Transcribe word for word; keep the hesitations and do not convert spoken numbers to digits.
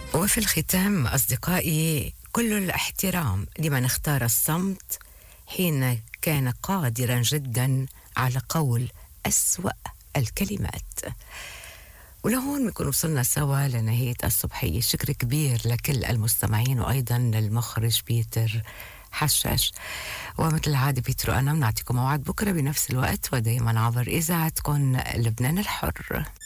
وفي الختام أصدقائي، كل الاحترام لمن اختار الصمت حين كان قادرا جدا على قول أسوأ الكلمات. ولهون بنكون وصلنا سوا لنهاية الصبحية. شكر كبير لكل المستمعين وأيضا للمخرج بيتر حشاش. ومثل العادة بيتر وأنا بنعطيكم موعد بكرة بنفس الوقت ودايما عبر إذاعتكم لبنان الحر.